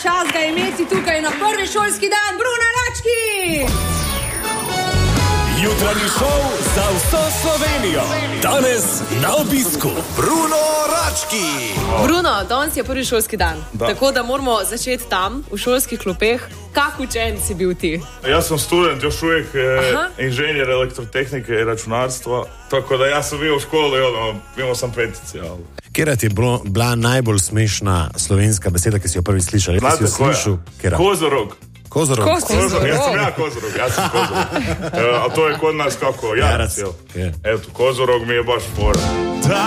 čas ga imeti tukaj na prvi šolski dan, Bruno Rački! Jutranji šov za vso Slovenijo. Danes na obisku Bruno Rački. Bruno, danes je prvi šolski dan, tako da moramo začeti tam, v šolskih klopeh. Kak učenec si bil ti? Jaz sem študent, još uvijek inženjer elektrotehnike in računarstva, tako da jaz sem bil v školi, imel sem petici. Kera ti je bila najbolj smešna slovenska beseda, ki si jo prvi slišal? Znate koja? Kozorog. Kozorog. Ja sam Kozorog. A to je kod nas kako? Jarac. Eto, Kozorog mi je baš fora.